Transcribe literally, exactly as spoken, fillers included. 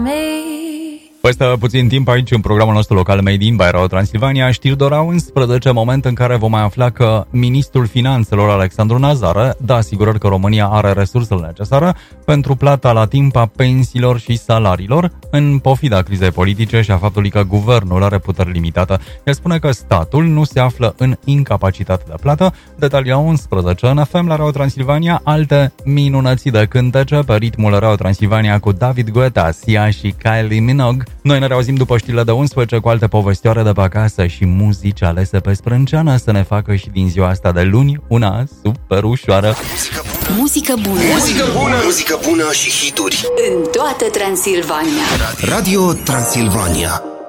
Peste puțin timp aici, în programul nostru local Made in by Radio Transilvania, știri de ora unsprezece, moment în care vom mai afla că ministrul finanțelor Alexandru Nazare dă asigurări că România are resursele necesare pentru plata la timp a pensiilor și salariilor, în pofida crizei politice și a faptului că guvernul are puteri limitate. El spune că statul nu se află în incapacitate de plată. Detalii la unsprezece în F M la Radio Transilvania, alte minunății de cântece pe ritmul Radio Transilvania cu David Guetta, Sia și Kylie Minogue. Noi ne reauzim după știrile de unsprezece cu alte povestioare de pe acasă și muzici alese pe sprânceană să ne facă și din ziua asta de luni una super ușoară. Muzică bună. Muzică bună. Muzică bună și hituri în toată Transilvania. Radio Transilvania.